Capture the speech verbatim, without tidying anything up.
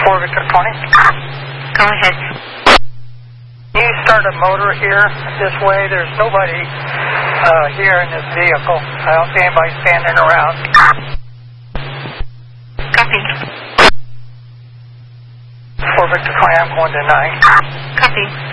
four Victor twenty. Go ahead. You start a motor here this way. There's nobody uh, here in this vehicle. I don't see anybody standing around. Copy. four Victor twenty, I'm going to nine. Copy.